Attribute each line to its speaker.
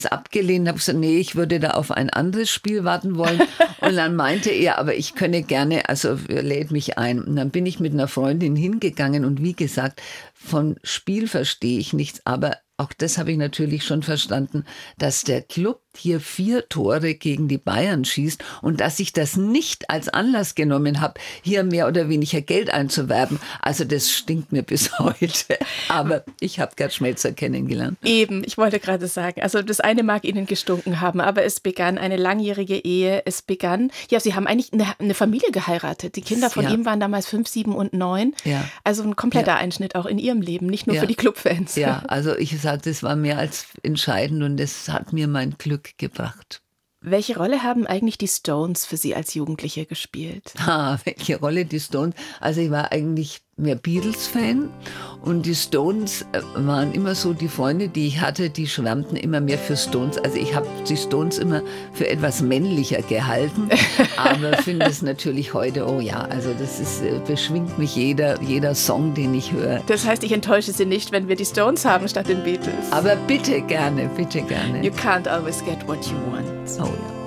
Speaker 1: abgelehnt, habe gesagt, nee, ich würde da auf ein anderes Spiel warten wollen. Und dann meinte er, aber ich könne gerne, also er lädt mich ein. Und dann bin ich mit einer Freundin hingegangen und wie gesagt, von Spiel verstehe ich nichts, aber auch das habe ich natürlich schon verstanden, dass der Club hier 4 Tore gegen die Bayern schießt und dass ich das nicht als Anlass genommen habe, hier mehr oder weniger Geld einzuwerben. Also das stinkt mir bis heute. Aber ich habe Gerd Schmelzer kennengelernt.
Speaker 2: Eben, ich wollte gerade sagen, also das eine mag Ihnen gestunken haben, aber es begann eine langjährige Ehe. Es begann, ja, Sie haben eigentlich eine Familie geheiratet. Die Kinder von ihm waren damals 5, 7 und 9.
Speaker 1: Ja.
Speaker 2: Also ein kompletter Einschnitt auch in Ihrem Leben, nicht nur für die Clubfans.
Speaker 1: Ja, also ich sage, das war mehr als entscheidend und das hat mir mein Glück gebracht.
Speaker 2: Welche Rolle haben eigentlich die Stones für Sie als Jugendliche gespielt?
Speaker 1: Welche Rolle die Stones? Also ich war eigentlich mehr Beatles-Fan und die Stones waren immer so die Freunde, die ich hatte, die schwärmten immer mehr für Stones. Also ich habe die Stones immer für etwas männlicher gehalten, aber finde es natürlich heute, oh ja, also das ist, beschwingt mich jeder Song, den ich höre.
Speaker 2: Das heißt, ich enttäusche Sie nicht, wenn wir die Stones haben statt den Beatles.
Speaker 1: Aber bitte gerne, bitte gerne.
Speaker 2: You can't always get what you want.
Speaker 1: Oh ja.